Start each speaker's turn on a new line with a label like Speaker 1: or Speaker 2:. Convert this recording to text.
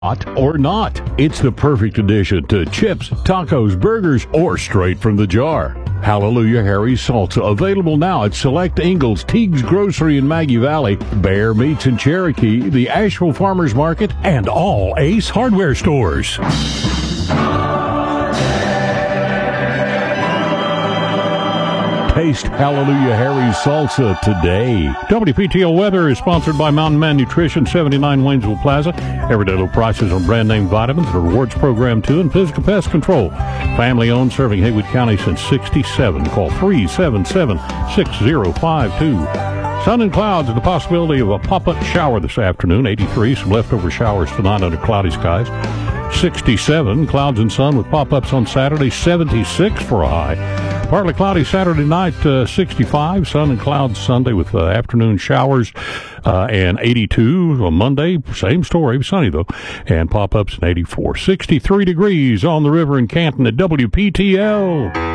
Speaker 1: Hot or not, it's the perfect addition to chips, tacos, burgers, or straight from the jar. Hallelujah Harry's Salsa, available now at select Ingalls, Teague's Grocery in Maggie Valley, Bear Meats in Cherokee, the Asheville Farmers Market, and all Ace Hardware stores. Taste Hallelujah Harry's Salsa today. WPTO weather is sponsored by Mountain Man Nutrition, 79 Waynesville Plaza. Everyday low prices on brand name vitamins, the rewards program too, and physical pest control. Family owned, serving Haywood County since 67. Call 377-6052. Sun and clouds and the possibility of a pop-up shower this afternoon. 83, some leftover showers tonight under cloudy skies. 67, clouds and sun with pop-ups on Saturday. 76 for a high. Partly cloudy Saturday night, 65. Sun and clouds Sunday with afternoon showers, and 82 on Monday. Same story, sunny though, and pop-ups in 84. 63 degrees on the river in Canton at WPTL.